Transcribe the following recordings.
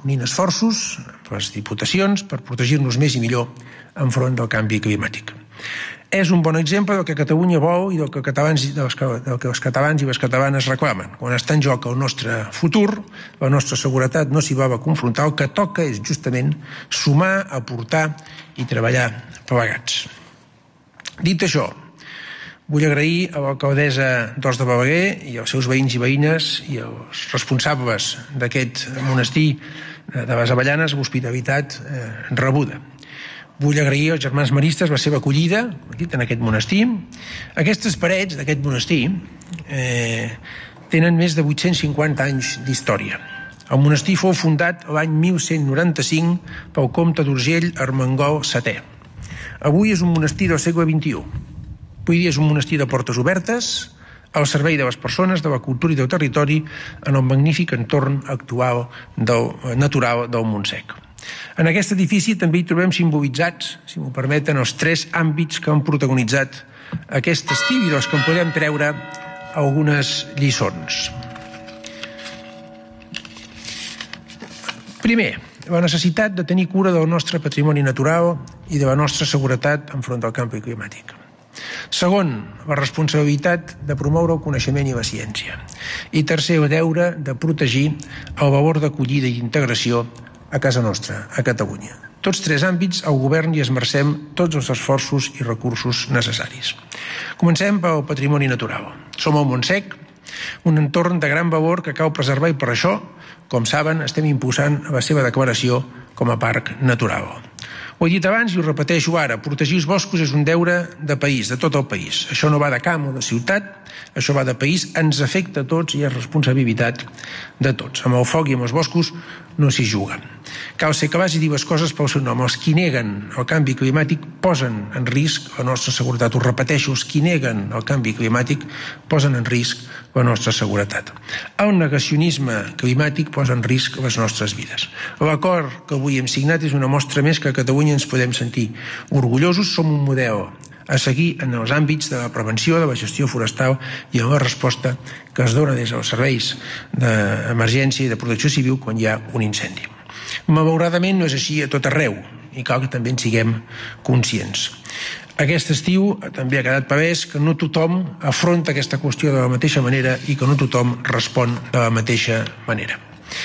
unint esforços per les diputacions per protegir-nos més i millor enfront del canvi climàtic. És un bon exemple del que Catalunya vol i del que els catalans i les catalanes reclamen. Quan està en joc el nostre futur, la nostra seguretat no s'hi va confrontar, el que toca és justament sumar, aportar i treballar plegats. Dit això, vull agrair a l'alcaldessa d'Os de Balaguer i als seus veïns i veïnes i als responsables d'aquest monestir de les Avellanes l'hospitalitat rebuda. Vull agrair als germans maristes la seva acollida en aquest monestir. Aquestes parets d'aquest monestir tenen més de 850 anys d'història. El monestir fou fundat l'any 1195 pel comte d'Urgell Armengol VII. Avui és un monestir del segle XXI. Avui dia és un monestir de portes obertes, al servei de les persones, de la cultura i del territori, en el magnífic entorn actual natural del Montsec. En aquest edifici també hi trobem simbolitzats, si m'ho permeten, els 3 àmbits que han protagonitzat aquest estiu i dels que en podem treure algunes lliçons. Primer, la necessitat de tenir cura del nostre patrimoni natural i de la nostra seguretat enfront del canvi climàtic. Segon, la responsabilitat de promoure el coneixement i la ciència. I tercer, el deure de protegir el valor d'acollida i d'integració a casa nostra, a Catalunya. Tots 3 àmbits al govern hi esmercem tots els esforços i recursos necessaris. Comencem pel patrimoni natural. Som al Montsec, un entorn de gran valor que cal preservar i per això, com saben, estem impulsant la seva declaració com a parc natural. Ho he dit abans i ho repeteixo ara, protegir els boscos és un deure de país, de tot el país. Això no va de camp o de ciutat, això va de país, ens afecta a tots i és responsabilitat de tots. Amb el foc i amb els boscos no s'hi juga. Cal ser capaç i dir les coses pel seu nom. Els qui neguen el canvi climàtic posen en risc la nostra seguretat. Ho repeteixo, els qui neguen el canvi climàtic posen en risc la nostra seguretat. El negacionisme climàtic posa en risc les nostres vides. L'acord que avui hem signat és una mostra més que a Catalunya ens podem sentir orgullosos. Som un model a seguir en els àmbits de la prevenció, de la gestió forestal i en la resposta que es dona des dels serveis d'emergència i de protecció civil quan hi ha un incendi. Malauradament no és així a tot arreu i cal que també en siguem conscients. Aquest estiu també ha quedat palès que no tothom afronta aquesta qüestió de la mateixa manera i que no tothom respon de la mateixa manera.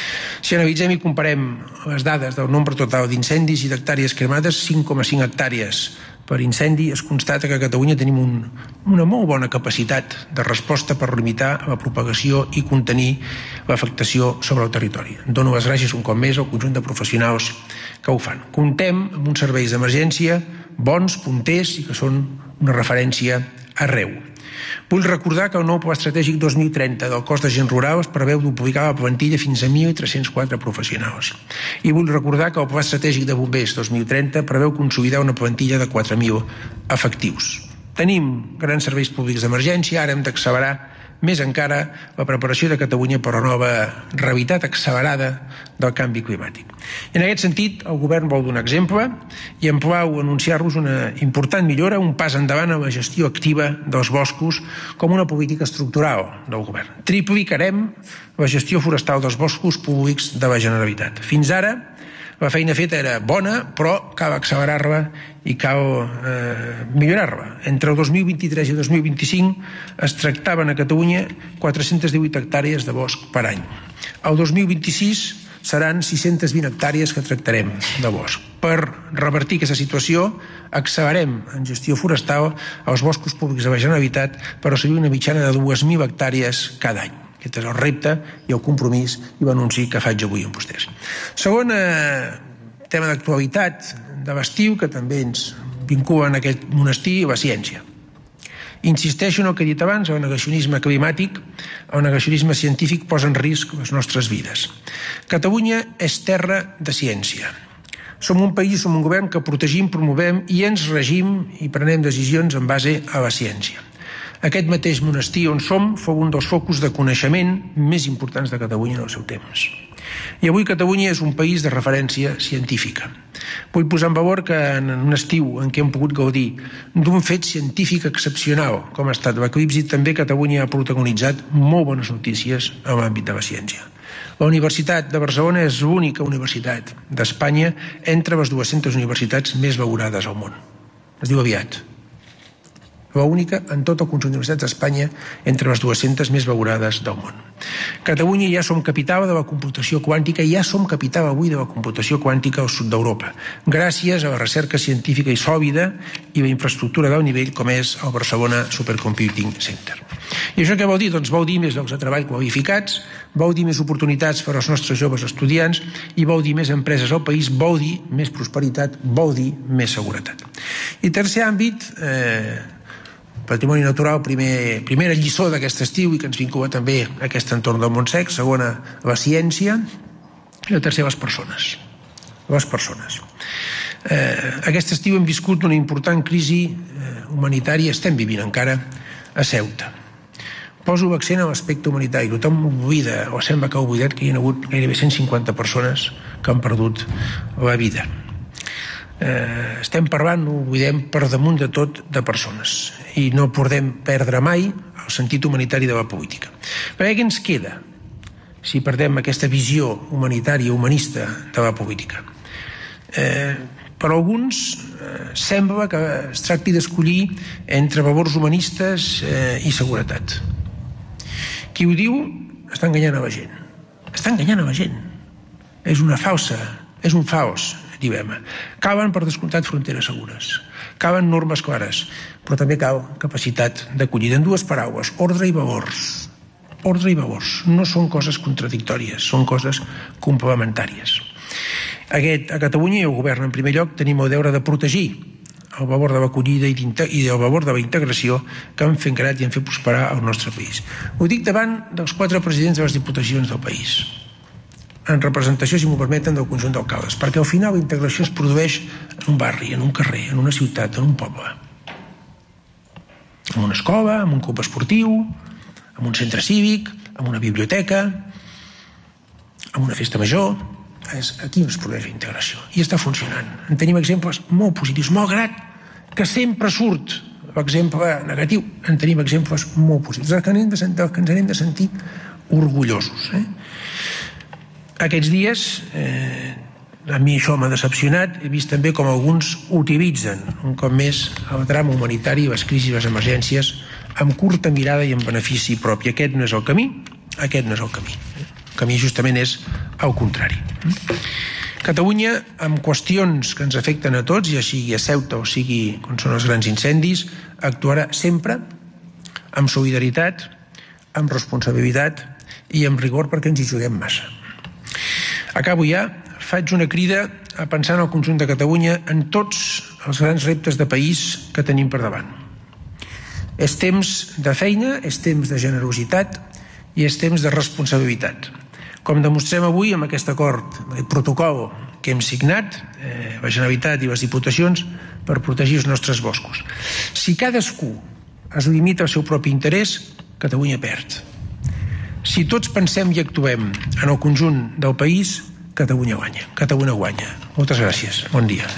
Si analitzem i comparem les dades del nombre total d'incendis i d'hectàrees cremades, 5,5 hectàrees per incendi, es constata que a Catalunya tenim una molt bona capacitat de resposta per limitar la propagació i contenir l'afectació sobre el territori. Dono les gràcies un cop més al conjunt de professionals que ho fan. Comptem amb uns serveis d'emergència bons, punters i que són una referència arreu. Vull recordar que el nou Pla Estratègic 2030 del cos d'agents rurals preveu duplicar la plantilla fins a 1.304 professionals. I vull recordar que el Pla Estratègic de Bombers 2030 preveu consolidar una plantilla de 4.000 efectius. Tenim grans serveis públics d'emergència, ara hem d'accelerar més encara la preparació de Catalunya per a la nova realitat accelerada del canvi climàtic. En aquest sentit, el govern vol donar exemple i em plau anunciar-vos una important millora, un pas endavant en la gestió activa dels boscos com una política estructural del govern. Triplicarem la gestió forestal dels boscos públics de la Generalitat. Fins ara, la feina feta era bona, però cal accelerar-la i cal millorar-la. Entre el 2023 i el 2025 es tractaven a Catalunya 418 hectàrees de bosc per any. El 2026 seran 620 hectàrees que tractarem de bosc. Per revertir aquesta situació, accelerem en gestió forestal els boscos públics de la Generalitat per assolir una mitjana de 2.000 hectàrees cada any. Aquest és el repte i el compromís i l'anunci que faig avui amb vostès. Segon tema d'actualitat de l'estiu que també ens vincula en aquest monestir, la ciència. Insisteixo en el que he dit abans, el negacionisme climàtic, el negacionisme científic posa en risc les nostres vides. Catalunya és terra de ciència. Som un país, som un govern que protegim, promovem i ens regim i prenem decisions en base a la ciència. Aquest mateix monestir on som fou un dels focus de coneixement més importants de Catalunya en el seu temps. I avui Catalunya és un país de referència científica. Vull posar en valor que en un estiu en què hem pogut gaudir d'un fet científic excepcional com ha estat l'eclipsi, també Catalunya ha protagonitzat molt bones notícies en l'àmbit de la ciència. La Universitat de Barcelona és l'única universitat d'Espanya entre les 200 universitats més valorades al món. Es diu aviat. L'única en tot el conjunt d'universitats d'Espanya entre les 200 més valorades del món. Catalunya ja som capital de la computació quàntica, ja som capital avui de la computació quàntica al sud d'Europa, gràcies a la recerca científica i sòlida i la infraestructura d'alt nivell com és el Barcelona Supercomputing Center. I això què vol dir? Doncs vol dir més llocs de treball qualificats, vol dir més oportunitats per als nostres joves estudiants i vol dir més empreses al país, vol dir més prosperitat, vol dir més seguretat. I tercer àmbit, patrimoni natural, primera lliçó d'aquest estiu i que ens vincula també a aquest entorn del Montsec, segona, la ciència, i la tercera, les persones. Les persones. Aquest estiu hem viscut una important crisi humanitària, estem vivint encara, a Ceuta. Poso l'accent a l'aspecte humanitari. Tothom oblida, o sembla que ha oblidat, que hi ha hagut gairebé 150 persones que han perdut la vida. Estem parlant, ho oblidem, per damunt de tot de persones i no podem perdre mai el sentit humanitari de la política. Perquè què ens queda si perdem aquesta visió humanitària, humanista de la política? Per alguns sembla que es tracti d'escollir entre valors humanistes i seguretat. Qui ho diu està enganyant a la gent. Està enganyant a la gent. És un fals dilema. Calen, per descomptat, fronteres segures. Calen normes clares, però també cal capacitat d'acollida. En dues paraules, ordre i valors. Ordre i valors. No són coses contradictòries, són coses complementàries. A Catalunya i el govern, en primer lloc, tenim el deure de protegir el valor de l'acollida i el valor de la integració que han fet creat i han fet prosperar el nostre país. Ho dic davant dels 4 presidents de les diputacions del país, en representació, si m'ho permeten, del conjunt d'alcaldes, perquè al final la integració es produeix en un barri, en un carrer, en una ciutat, en un poble. En una escola, en un club esportiu, en un centre cívic, en una biblioteca, en una festa major. Aquí es produeix la integració. I està funcionant. En tenim exemples molt positius, malgrat que sempre surt l'exemple negatiu. En tenim exemples molt positius, del que ens n'hem de sentir orgullosos. Aquests dies, a mi això m'ha decepcionat, he vist també com alguns utilitzen un cop més el drama humanitari, les crisis i les emergències amb curta mirada i amb benefici propi. Aquest no és el camí, aquest no és el camí. El camí justament és el contrari. Catalunya, amb qüestions que ens afecten a tots, ja sigui a Ceuta o sigui quan són els grans incendis, actuarà sempre amb solidaritat, amb responsabilitat i amb rigor perquè ens hi juguem massa. Acabo ja, faig una crida a pensar en el conjunt de Catalunya en tots els grans reptes de país que tenim per davant. És temps de feina, és temps de generositat i és temps de responsabilitat. Com demostrem avui amb aquest acord, el protocol que hem signat, la Generalitat i les diputacions, per protegir els nostres boscos. Si cadascú es limita al seu propi interès, Catalunya perd. Si tots pensem i actuem en el conjunt del país, Catalunya guanya. Catalunya guanya. Moltes gràcies. Bon dia.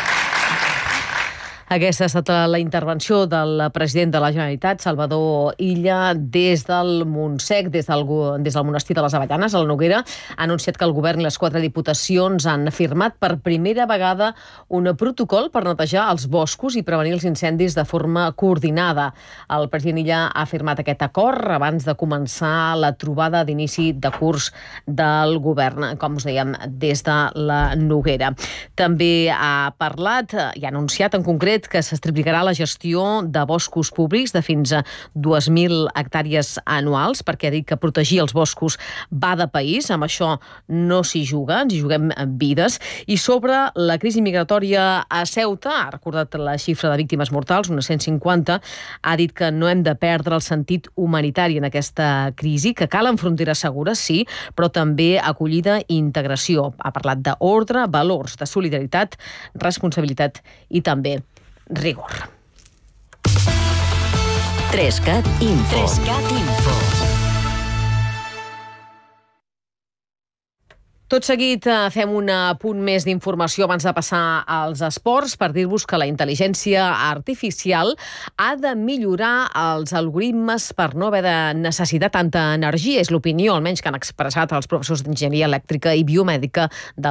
Aquesta ha estat la intervenció del president de la Generalitat, Salvador Illa, des del Montsec, des del monestir de les Avellanes, a la Noguera. Ha anunciat que el govern i les 4 diputacions han firmat per primera vegada un protocol per netejar els boscos i prevenir els incendis de forma coordinada. El president Illa ha firmat aquest acord abans de començar la trobada d'inici de curs del govern, com us dèiem, des de la Noguera. També ha parlat i ha anunciat en concret que s'estriplicarà la gestió de boscos públics de fins a 2.000 hectàrees anuals, perquè ha dit que protegir els boscos va de país, amb això no s'hi juga, ens hi juguem vides. I sobre la crisi migratòria a Ceuta, ha recordat la xifra de víctimes mortals, unes 150, ha dit que no hem de perdre el sentit humanitari en aquesta crisi, que calen fronteres segures, sí, però també acollida i integració. Ha parlat d'ordre, valors, de solidaritat, responsabilitat i també rigor. 3CAT Info. Tot seguit fem un punt més d'informació abans de passar als esports per dir-vos que la intel·ligència artificial ha de millorar els algoritmes per no haver de necessitar tanta energia. És l'opinió, almenys, que han expressat els professors d'enginyeria elèctrica i biomèdica de